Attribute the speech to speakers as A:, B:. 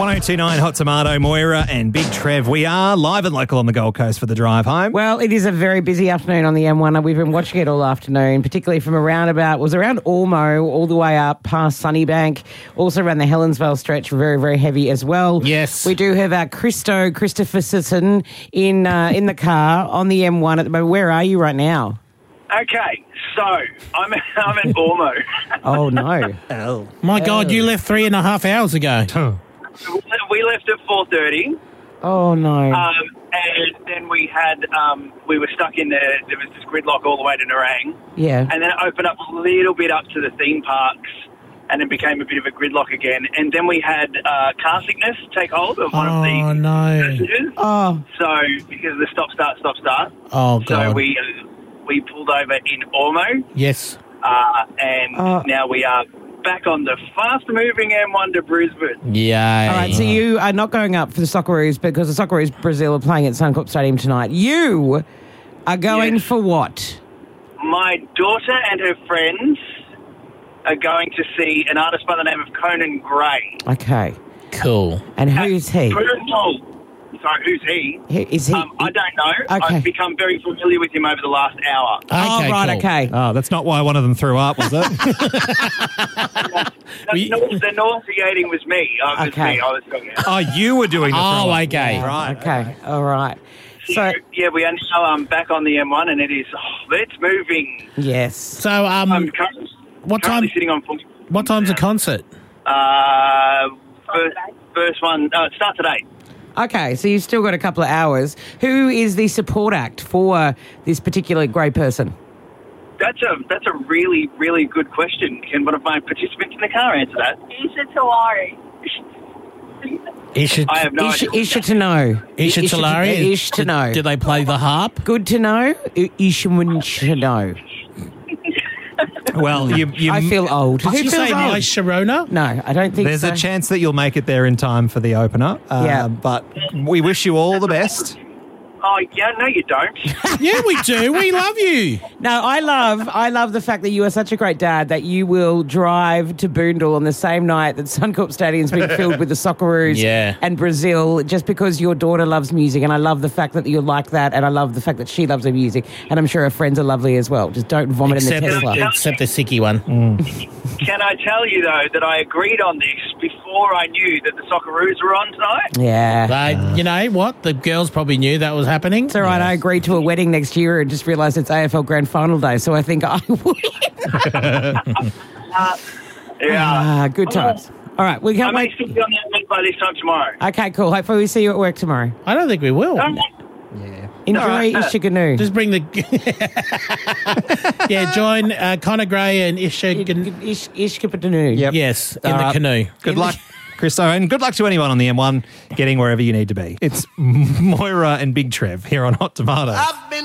A: 1029 Hot Tomato, Moira and Big Trev. We are live and local on the Gold Coast for the drive home.
B: Well, it is a very busy afternoon on the M1. We've been watching it all afternoon, particularly from around Ormo all the way up past Sunnybank, also around the Helensvale stretch, very, very heavy as well.
C: Yes.
B: We do have our Christopherson in the car on the M1 at the moment. Where are you right now?
D: Okay, so I'm at Ormo.
B: Oh, no.
C: My God, you left 3.5 hours ago.
D: We left at 4:30.
B: Oh, no.
D: And then we were stuck in there was this gridlock all the way to Nerang.
B: Yeah.
D: And then it opened up a little bit up to the theme parks, and it became a bit of a gridlock again. And then we had car sickness take hold of one of the passengers.
B: Oh.
D: So, because of the stop, start.
C: Oh, God.
D: So we pulled over in Ormo.
C: Yes.
D: And now we are back on the fast-moving M1 to Brisbane.
C: Yeah.
B: All right, so you are not going up for the Socceroos because the Socceroos Brazil are playing at Suncorp Stadium tonight. You are going for what?
D: My daughter and her friends are going to see an artist by the name of Conan Gray.
B: Okay.
C: Cool.
B: And who's he?
D: Sorry, who's he?
B: Is he?
D: I don't know.
B: Okay.
D: I've become very familiar with him over the last hour.
B: Oh, right,
C: cool.
B: okay.
A: Oh, that's not why one of them threw up, was it?
D: The nauseating was me.
B: Okay.
D: I was talking about.
A: Oh, you were doing the
C: Oh,
A: throw up.
C: okay.
A: Right.
B: Okay, all right.
D: So, yeah, we are now back on the M1, and it's moving.
B: Yes.
C: So,
D: I'm currently
C: what time?
D: sitting on 40.
C: What time's the concert?
D: First one, it starts at 8.
B: Okay, so you've still got a couple of hours. Who is the support act for this particular grey person?
D: That's a really, really good question. Can one of my participants in the car answer that?
E: Isha Talari.
D: I have no idea.
B: Isha to know.
C: Isha Talari?
B: Ish to know.
C: Do they play the harp?
B: Good to know. Isha to know.
A: Well, you
B: I feel old.
C: Did
B: Who
C: you
B: feels
C: say
B: old?
C: my Sharona?
B: No, I don't think
A: there's
B: so.
A: a chance that you'll make it there in time for the opener.
B: Yeah.
A: But we wish you all the best.
D: Oh, yeah, no, you don't.
C: Yeah, we do. We love you.
B: No, I love the fact that you are such a great dad that you will drive to Boondall on the same night that Suncorp Stadium's been filled with the Socceroos and Brazil, just because your daughter loves music, and I love the fact that you like that, and I love the fact that she loves her music, and I'm sure her friends are lovely as well. Just don't vomit in the Tesla.
C: Except the sicky one.
D: Can I tell you, though, that I agreed on this before I knew that the Socceroos were on tonight?
B: Yeah.
C: You know what? The girls probably knew that was happening.
B: It's all right. I agreed to a wedding next year and just realised it's AFL Grand Final day, so I think I will.
D: Yeah.
B: Good times. All right, we
D: I
B: can't
D: may
B: wait.
D: still be on that meet by this time tomorrow.
B: Okay, cool. Hopefully we see you at work tomorrow.
C: I don't think we will.
B: Enjoy Ishiganu.
C: Just bring the... join Connor Gray and
B: Ishkipatanu.
A: Yep.
C: Yes, in the canoe.
A: Good luck, Christo, and good luck to anyone on the M1 getting wherever you need to be. It's Moira and Big Trev here on Hot Tomatoes.